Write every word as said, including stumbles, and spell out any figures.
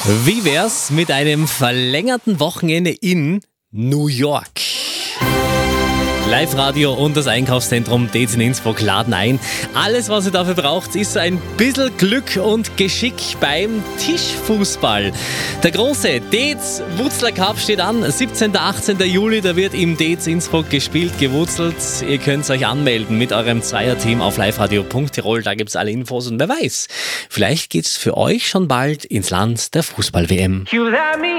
Wie wär's mit einem verlängerten Wochenende in New York? Live-Radio und das Einkaufszentrum D E Z in Innsbruck laden ein. Alles, was ihr dafür braucht, ist so ein bisschen Glück und Geschick beim Tischfußball. Der große D E Z Wutzler Cup steht an. siebzehnten achtzehnten Juli, da wird im D E Z Innsbruck gespielt, gewurzelt. Ihr könnt euch anmelden mit eurem Zweierteam auf liveradio punkt tirol. Da gibt's alle Infos und wer weiß, vielleicht geht's für euch schon bald ins Land der Fußball-W M.